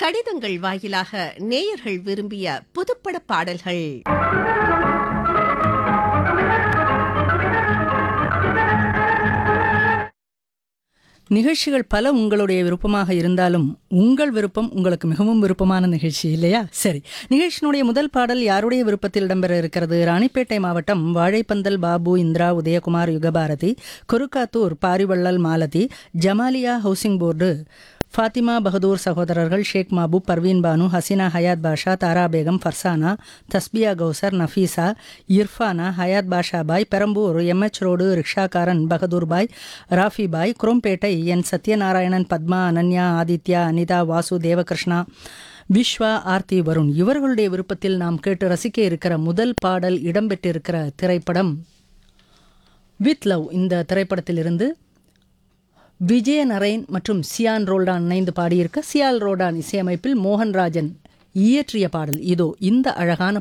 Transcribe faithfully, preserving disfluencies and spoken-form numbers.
கடிதங்கள் வாயிலாக நேயர்கள் விரும்பிய புதுப்பட பாடல்கள். நிகழ்ச்சிகள் பல உங்களுடைய விருப்பமாக இருந்தாலும் உங்கள் விருப்பம் உங்களுக்கு மிகவும் விருப்பமான நிகழ்ச்சி இல்லையா? சரி, நிகழ்ச்சியினுடைய முதல் பாடல் யாருடைய விருப்பத்தில் இடம்பெற இருக்கிறது? ராணிப்பேட்டை மாவட்டம் வாழைப்பந்தல் பாபு, இந்திரா, உதயகுமார், யுகபாரதி, கொருக்காத்தூர் பாரிவள்ளல் மாலதி, ஜமாலியா ஹவுசிங் போர்டு, ஃபாத்திமா பகதூர் சகோதரர்கள், ஷேக் மாபூப், பர்வீன் பானு, ஹசீனா ஹயாத் பாஷா, தாரா பேகம், ஃபர்சானா, தஸ்பியா கௌசர், நஃபீசா, இர்ஃபானா, ஹயாத் பாஷா பாய், பெரம்பூர் எம்எச் ரோடு ரிக்ஷாக்காரன் பகதூர் பாய், ராஃபி பாய், குரோம்பேட்டை என் சத்யநாராயணன், பத்மா, அனன்யா, ஆதித்யா, அனிதா, வாசு, தேவகிருஷ்ணா, விஸ்வா, ஆர்த்தி, வருண் இவர்களுடைய விருப்பத்தில் நாம் கேட்டு ரசிக்க இருக்கிற முதல் பாடல் இடம்பெற்றிருக்கிற திரைப்படம் வித் லவ். இந்த திரைப்படத்திலிருந்து விஜய நரேன் மற்றும் சியான் ரோல்டான் இணைந்து பாடியிருக்க சியால் ரோடான் இசையமைப்பில் மோகன்ராஜன் இயற்றிய பாடல். இதோ இந்த அழகான